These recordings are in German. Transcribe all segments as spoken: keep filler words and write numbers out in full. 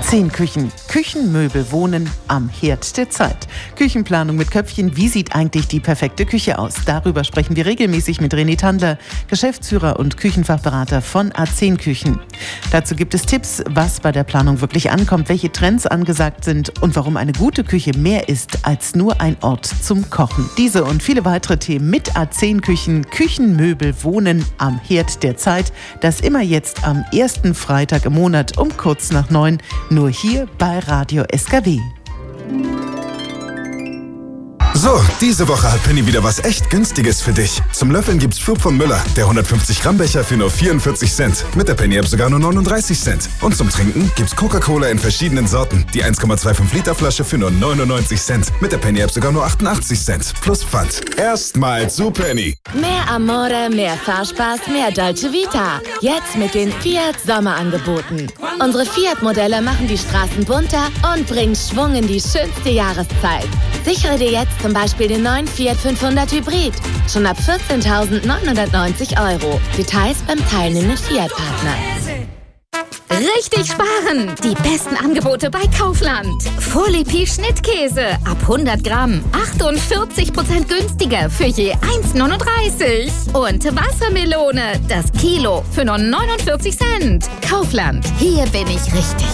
zehn Küchen. Küchenmöbel wohnen am Herd der Zeit. Küchenplanung mit Köpfchen. Wie sieht eigentlich die perfekte Küche aus? Darüber sprechen wir regelmäßig mit René Tandler, Geschäftsführer und Küchenfachberater von A zehn Küchen. Dazu gibt es Tipps, was bei der Planung wirklich ankommt, welche Trends angesagt sind und warum eine gute Küche mehr ist als nur ein Ort zum Kochen. Diese und viele weitere Themen mit A zehn Küchen. Küchenmöbel wohnen am Herd der Zeit. Das immer jetzt am ersten Freitag im Monat um kurz nach neun. Nur hier bei Radio S K W. So, diese Woche hat Penny wieder was echt Günstiges für dich. Zum Löffeln gibt's Flug von Müller, der hundertfünfzig Gramm Becher für nur vierundvierzig Cent. Mit der Penny-App sogar nur neununddreißig Cent. Und zum Trinken gibt's Coca-Cola in verschiedenen Sorten. Die eins Komma fünfundzwanzig Liter Flasche für nur neunundneunzig Cent. Mit der Penny-App sogar nur achtundachtzig Cent. Plus Pfand. Erstmal zu Penny. Mehr Amore, mehr Fahrspaß, mehr Dolce Vita. Jetzt mit den Fiat Sommerangeboten. Unsere Fiat-Modelle machen die Straßen bunter und bringen Schwung in die schönste Jahreszeit. Sichere dir jetzt zum Beispiel den neuen Fiat fünfhundert Hybrid. Schon ab vierzehntausendneunhundertneunzig Euro. Details beim teilnehmenden Fiat-Partner. Richtig sparen! Die besten Angebote bei Kaufland. Folie Schnittkäse ab hundert Gramm. achtundvierzig Prozent günstiger für je eins Komma neununddreißig. Und Wassermelone, das Kilo für nur neunundvierzig Cent. Kaufland, hier bin ich richtig.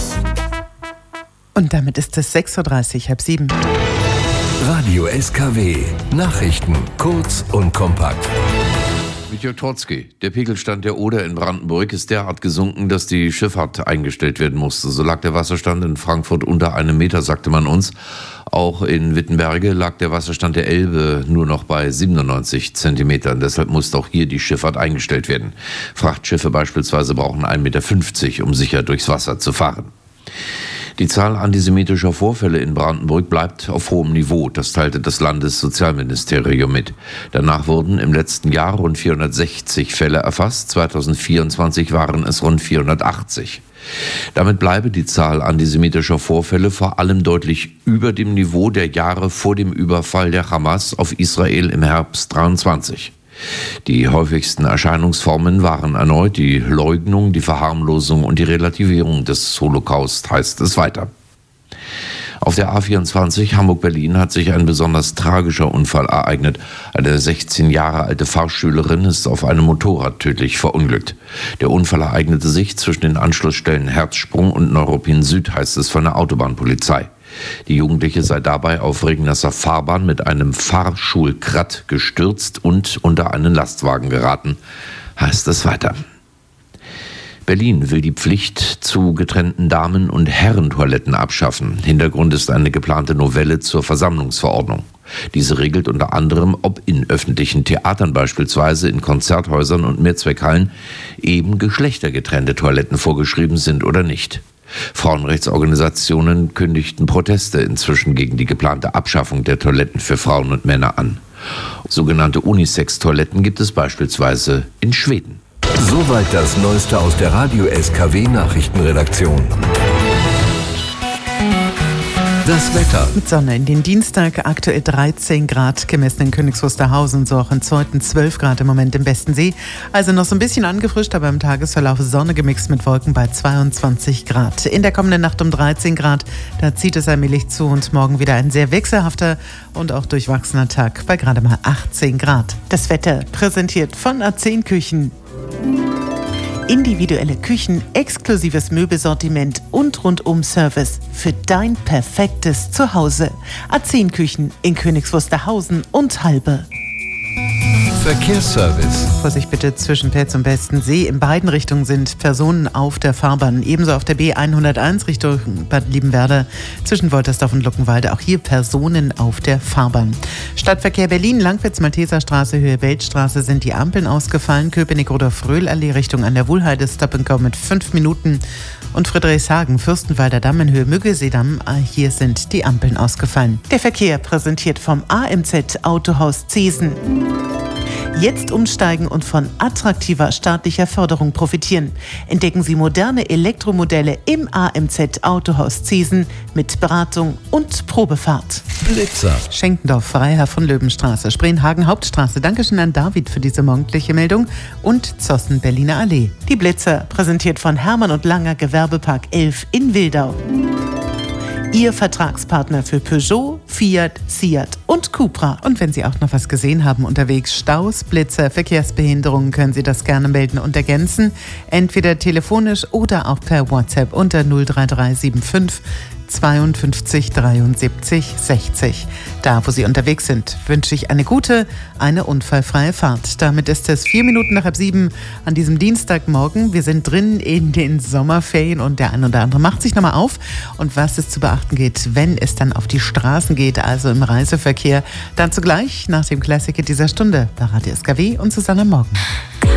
Und damit ist es sechs Uhr dreißig, halb sieben. Radio S K W. Nachrichten kurz und kompakt. Mit Jörg Trotzki. Der Pegelstand der Oder in Brandenburg ist derart gesunken, dass die Schifffahrt eingestellt werden musste. So lag der Wasserstand in Frankfurt unter einem Meter, sagte man uns. Auch in Wittenberge lag der Wasserstand der Elbe nur noch bei siebenundneunzig Zentimetern. Deshalb musste auch hier die Schifffahrt eingestellt werden. Frachtschiffe beispielsweise brauchen ein Meter fünfzig, um sicher durchs Wasser zu fahren. Die Zahl antisemitischer Vorfälle in Brandenburg bleibt auf hohem Niveau, das teilte das Landessozialministerium mit. Danach wurden im letzten Jahr rund vierhundertsechzig Fälle erfasst, zweitausendvierundzwanzig waren es rund vierhundertachtzig. Damit bleibe die Zahl antisemitischer Vorfälle vor allem deutlich über dem Niveau der Jahre vor dem Überfall der Hamas auf Israel im Herbst dreiundzwanzig. Die häufigsten Erscheinungsformen waren erneut die Leugnung, die Verharmlosung und die Relativierung des Holocaust, heißt es weiter. Auf der A vierundzwanzig Hamburg-Berlin hat sich ein besonders tragischer Unfall ereignet. Eine sechzehn Jahre alte Fahrschülerin ist auf einem Motorrad tödlich verunglückt. Der Unfall ereignete sich zwischen den Anschlussstellen Herzsprung und Neuruppin Süd, heißt es von der Autobahnpolizei. Die Jugendliche sei dabei auf Regnasser Fahrbahn mit einem Fahrschulkrat gestürzt und unter einen Lastwagen geraten, heißt es weiter. Berlin will die Pflicht zu getrennten Damen- und Herrentoiletten abschaffen. Hintergrund ist eine geplante Novelle zur Versammlungsverordnung. Diese regelt unter anderem, ob in öffentlichen Theatern beispielsweise, in Konzerthäusern und Mehrzweckhallen eben geschlechtergetrennte Toiletten vorgeschrieben sind oder nicht. Frauenrechtsorganisationen kündigten Proteste inzwischen gegen die geplante Abschaffung der Toiletten für Frauen und Männer an. Sogenannte Unisex-Toiletten gibt es beispielsweise in Schweden. Soweit das Neueste aus der Radio S K W Nachrichtenredaktion. Das Wetter. Mit Sonne in den Dienstag, aktuell dreizehn Grad, gemessen in Königs Wusterhausen, so auch in Zeuthen zwölf Grad im Moment im Bestensee. Also noch so ein bisschen angefrischt, aber im Tagesverlauf Sonne gemixt mit Wolken bei zweiundzwanzig Grad. In der kommenden Nacht um dreizehn Grad, da zieht es allmählich zu und morgen wieder ein sehr wechselhafter und auch durchwachsener Tag bei gerade mal achtzehn Grad. Das Wetter präsentiert von A zehn Küchen. Individuelle Küchen, exklusives Möbelsortiment und Rundum-Service für dein perfektes Zuhause. A zehn Küchen in Königs Wusterhausen und Halbe. Verkehrsservice. Vorsicht bitte zwischen Pelz und Bestensee. In beiden Richtungen sind Personen auf der Fahrbahn. Ebenso auf der B hunderteins Richtung Bad Liebenwerda zwischen Woltersdorf und Luckenwalde. Auch hier Personen auf der Fahrbahn. Stadtverkehr Berlin, Langwitz-Malteserstraße, Höhe Weltstraße sind die Ampeln ausgefallen. Köpenick-Rudolf-Röhl-Allee Richtung an der Wuhlheide, Stop and Go mit fünf Minuten. Und Friedrichshagen, Fürstenwalder Damm in Höhe Müggelseedamm, hier sind die Ampeln ausgefallen. Der Verkehr präsentiert vom A M Z Autohaus Zesen. Jetzt umsteigen und von attraktiver staatlicher Förderung profitieren. Entdecken Sie moderne Elektromodelle im A M Z Autohaus Ziesen mit Beratung und Probefahrt. Blitzer. Schenkendorf, Freiherr von Löwenstraße, Spreenhagen Hauptstraße. Dankeschön an David für diese morgendliche Meldung. Und Zossen, Berliner Allee. Die Blitzer, präsentiert von Hermann und Langer, Gewerbepark elf in Wildau. Ihr Vertragspartner für Peugeot, Fiat, Seat und Cupra. Und wenn Sie auch noch was gesehen haben unterwegs, Staus, Blitzer, Verkehrsbehinderungen, können Sie das gerne melden und ergänzen. Entweder telefonisch oder auch per WhatsApp unter null drei drei sieben fünf zweiundfünfzig dreiundsiebzig sechzig. Da, wo Sie unterwegs sind, wünsche ich eine gute, eine unfallfreie Fahrt. Damit ist es vier Minuten nach halb sieben an diesem Dienstagmorgen. Wir sind drin in den Sommerferien und der ein oder andere macht sich nochmal auf. Und was es zu beachten geht, wenn es dann auf die Straßen geht, also im Reiseverkehr, dann zugleich nach dem Klassiker dieser Stunde bei Radio S K W und Susanne Morgen.